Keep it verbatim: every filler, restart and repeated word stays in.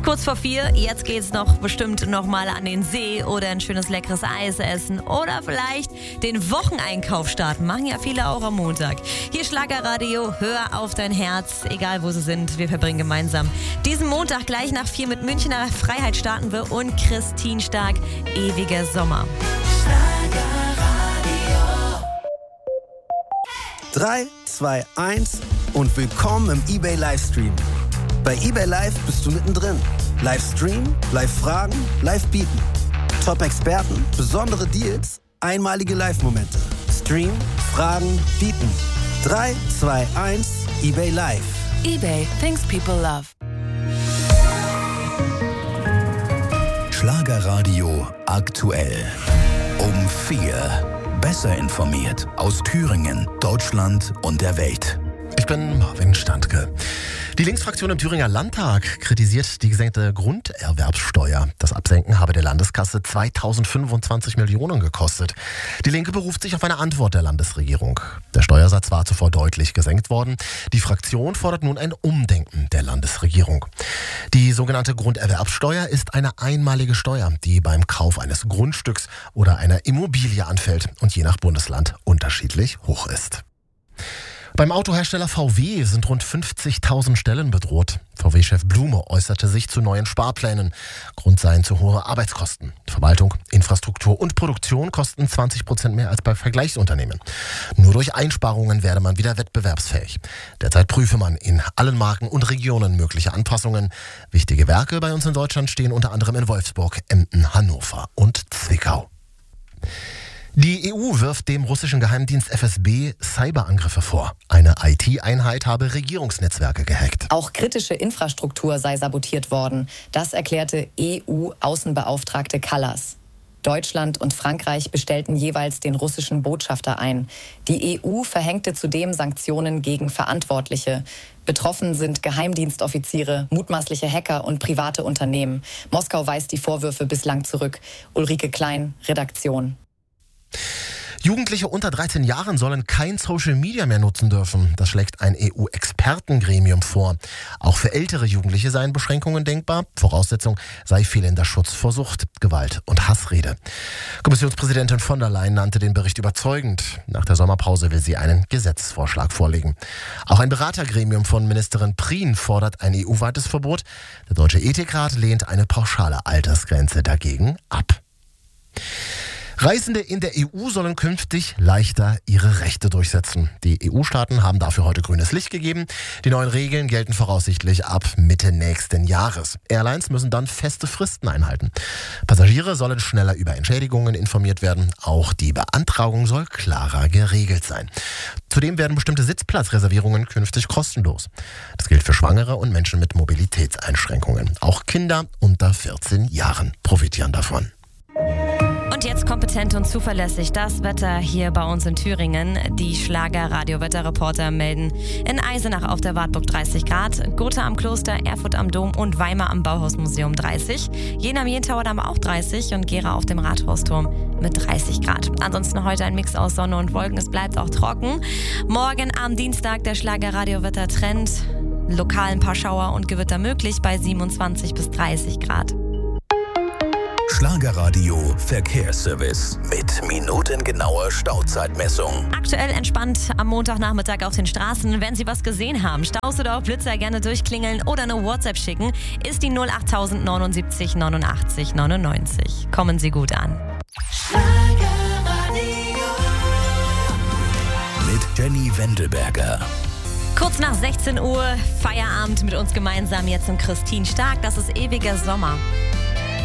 ist kurz vor vier. Jetzt geht's noch bestimmt noch mal an den See oder ein schönes leckeres Eis essen oder vielleicht den Wocheneinkauf starten. Machen ja viele auch am Montag. Hier Schlagerradio, hör auf dein Herz, egal wo sie sind. Wir verbringen gemeinsam diesen Montag gleich nach vier mit Münchner Freiheit starten wir und Christine Stark, ewiger Sommer. drei, zwei, eins und willkommen im eBay Livestream. Bei eBay Live bist du mittendrin. Livestream, Live-Fragen, Live-Bieten. Top-Experten, besondere Deals, einmalige Live-Momente. Stream, Fragen, Bieten. drei, zwei, eins, eBay Live. eBay, things people love. Schlagerradio aktuell. Um vier. Besser informiert aus Thüringen, Deutschland und der Welt. Ich bin Marvin Standke. Die Linksfraktion im Thüringer Landtag kritisiert die gesenkte Grunderwerbssteuer. Das Absenken habe der Landeskasse zweitausendfünfundzwanzig Millionen gekostet. Die Linke beruft sich auf eine Antwort der Landesregierung. Der Steuersatz war zuvor deutlich gesenkt worden. Die Fraktion fordert nun ein Umdenken der Landesregierung. Die sogenannte Grunderwerbssteuer ist eine einmalige Steuer, die beim Kauf eines Grundstücks oder einer Immobilie anfällt und je nach Bundesland unterschiedlich hoch ist. Beim Autohersteller V W sind rund fünfzigtausend Stellen bedroht. V W-Chef Blume äußerte sich zu neuen Sparplänen. Grund seien zu hohe Arbeitskosten. Verwaltung, Infrastruktur und Produktion kosten zwanzig Prozent mehr als bei Vergleichsunternehmen. Nur durch Einsparungen werde man wieder wettbewerbsfähig. Derzeit prüfe man in allen Marken und Regionen mögliche Anpassungen. Wichtige Werke bei uns in Deutschland stehen unter anderem in Wolfsburg, Emden, Hannover und Zwickau. Die E U wirft dem russischen Geheimdienst F S B Cyberangriffe vor. Eine I T-Einheit habe Regierungsnetzwerke gehackt. Auch kritische Infrastruktur sei sabotiert worden. Das erklärte E U-Außenbeauftragte Kallas. Deutschland und Frankreich bestellten jeweils den russischen Botschafter ein. Die E U verhängte zudem Sanktionen gegen Verantwortliche. Betroffen sind Geheimdienstoffiziere, mutmaßliche Hacker und private Unternehmen. Moskau weist die Vorwürfe bislang zurück. Ulrike Klein, Redaktion. Jugendliche unter dreizehn Jahren sollen kein Social Media mehr nutzen dürfen. Das schlägt ein E U-Expertengremium vor. Auch für ältere Jugendliche seien Beschränkungen denkbar. Voraussetzung sei fehlender Schutz vor Sucht, Gewalt und Hassrede. Kommissionspräsidentin von der Leyen nannte den Bericht überzeugend. Nach der Sommerpause will sie einen Gesetzesvorschlag vorlegen. Auch ein Beratergremium von Ministerin Prien fordert ein E U-weites Verbot. Der Deutsche Ethikrat lehnt eine pauschale Altersgrenze dagegen ab. Reisende in der E U sollen künftig leichter ihre Rechte durchsetzen. Die E U-Staaten haben dafür heute grünes Licht gegeben. Die neuen Regeln gelten voraussichtlich ab Mitte nächsten Jahres. Airlines müssen dann feste Fristen einhalten. Passagiere sollen schneller über Entschädigungen informiert werden. Auch die Beantragung soll klarer geregelt sein. Zudem werden bestimmte Sitzplatzreservierungen künftig kostenlos. Das gilt für Schwangere und Menschen mit Mobilitätseinschränkungen. Auch Kinder unter vierzehn Jahren profitieren davon. Und jetzt kompetent und zuverlässig das Wetter hier bei uns in Thüringen. Die Schlager-Radio-Wetterreporter melden in Eisenach auf der Wartburg dreißig Grad, Gotha am Kloster, Erfurt am Dom und Weimar am Bauhausmuseum dreißig. Jena am Jentauer Damm auch dreißig und Gera auf dem Rathausturm mit dreißig Grad. Ansonsten heute ein Mix aus Sonne und Wolken, es bleibt auch trocken. Morgen am Dienstag der Schlager-Radio-Wettertrend. Lokal ein paar Schauer und Gewitter möglich bei siebenundzwanzig bis dreißig Grad. Schlagerradio Verkehrsservice mit minutengenauer Stauzeitmessung. Aktuell entspannt am Montagnachmittag auf den Straßen. Wenn Sie was gesehen haben, Staus oder auch Blitzer, gerne durchklingeln oder eine WhatsApp schicken, ist die null acht neun sieben neunundachtzig neunundneunzig. Kommen Sie gut an. Mit Jenny Wendelberger. Kurz nach sechzehn Uhr, Feierabend mit uns gemeinsam jetzt im Christine Stark. Das ist ewiger Sommer.